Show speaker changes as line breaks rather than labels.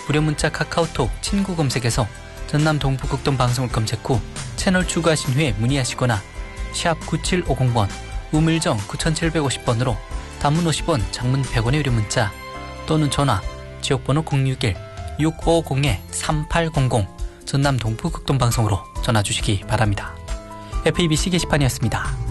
무료 문자 카카오톡 친구 검색에서 전남 동부극동 방송을 검색 후 채널 추가하신 후에 문의하시거나 샵 9750번 우물정 9750번으로 단문 50원, 장문 100원의 유료 문자 또는 전화 지역번호 061-6550-3800 전남 동부극동 방송으로 전화 주시기 바랍니다. FABC 게시판이었습니다.